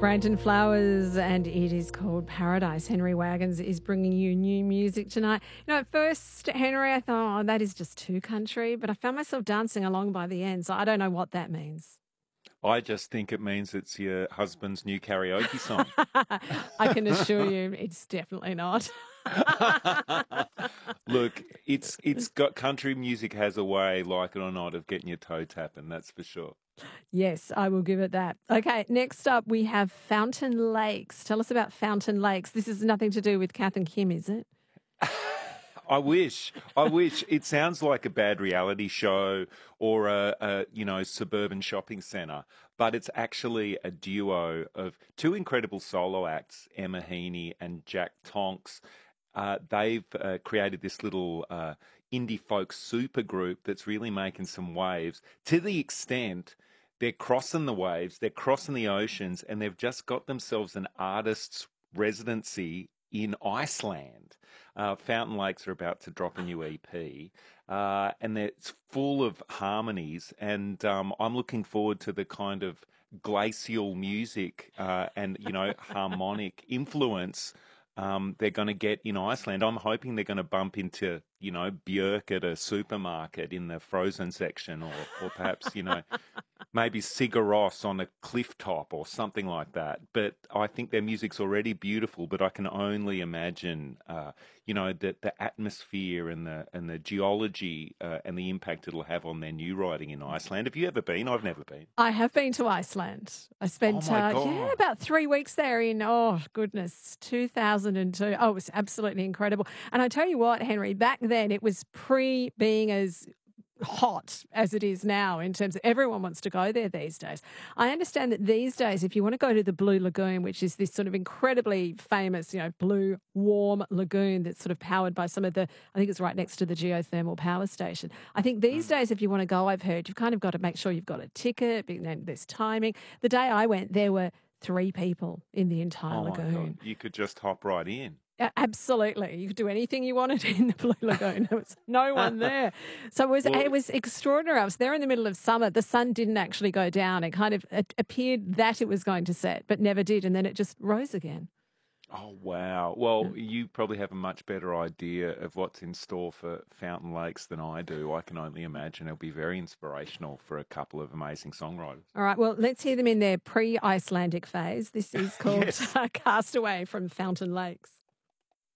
Brandon Flowers, and it is called Paradise. Henry Wagons is bringing you new music tonight. You know, at first, Henry, I thought, oh, that is just too country, but I found myself dancing along by the end, so I don't know what that means. I just think it means it's your husband's new karaoke song. I can assure you it's definitely not. Look, it's got country music has a way, like it or not, of getting your toe tapping, that's for sure. Yes, I will give it that. Okay, next up we have Fountain Lakes. Tell us about Fountain Lakes. This is nothing to do with Kath and Kim, is it? I wish. It sounds like a bad reality show or a suburban shopping centre, but it's actually a duo of two incredible solo acts, Emma Heaney and Jack Tonks. They've created this little indie folk supergroup that's really making some waves to the extent they're crossing the waves, they're crossing the oceans, and they've just got themselves an artist's residency in Iceland. Fountain Lakes are about to drop a new EP, and it's full of harmonies. And I'm looking forward to the kind of glacial music and harmonic influence they're going to get in Iceland. I'm hoping they're going to bump into Björk at a supermarket in the frozen section, or perhaps maybe Sigur Rós on a cliff top or something like that. But I think their music's already beautiful, but I can only imagine, that the atmosphere and the geology and the impact it'll have on their new writing in Iceland. Have you ever been? I've never been. I have been to Iceland. I spent about 3 weeks there in, 2002. Oh, it was absolutely incredible. And I tell you what, Henry, back then it was being as hot as it is now in terms of everyone wants to go there these days. I understand that these days, if you want to go to the Blue Lagoon, which is this sort of incredibly famous, blue, warm lagoon that's sort of powered by some of the, I think it's right next to the geothermal power station. I think these days, if you want to go, I've heard, you've kind of got to make sure you've got a ticket, and there's timing. The day I went, there were 3 people in the entire lagoon. My God. You could just hop right in. Absolutely. You could do anything you wanted in the Blue Lagoon. There was no one there. So it was extraordinary. I was there in the middle of summer. The sun didn't actually go down. It appeared that it was going to set, but never did. And then it just rose again. Oh, wow. Well, you probably have a much better idea of what's in store for Fountain Lakes than I do. I can only imagine it'll be very inspirational for a couple of amazing songwriters. All right. Well, let's hear them in their pre-Icelandic phase. This is called Castaway from Fountain Lakes.